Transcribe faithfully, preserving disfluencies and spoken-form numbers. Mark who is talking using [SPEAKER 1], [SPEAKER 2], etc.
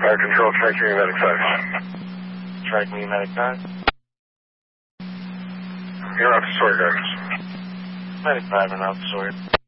[SPEAKER 1] Fire control, striking you, medic five.
[SPEAKER 2] Striking you, medic five.
[SPEAKER 1] You're off Sawyer, guys.
[SPEAKER 2] Medic five and off Sawyer.